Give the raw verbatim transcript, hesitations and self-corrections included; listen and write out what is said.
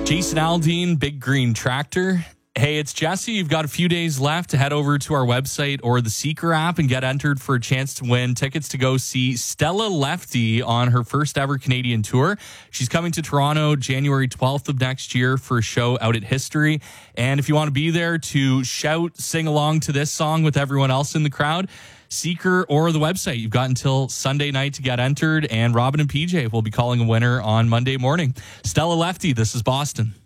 Jason Aldean, Big Green Tractor. Hey, it's Jesse. You've got a few days left to head over to our website or the Seeker app and get entered for a chance to win tickets to go see Stella Lefty on her first ever Canadian tour. She's coming to Toronto January twelfth of next year for a show out at History. And if you want to be there to shout, sing along to this song with everyone else in the crowd, Seeker or the website, you've got until Sunday night to get entered. And Robin and P J will be calling a winner on Monday morning. Stella Lefty, this is Boston.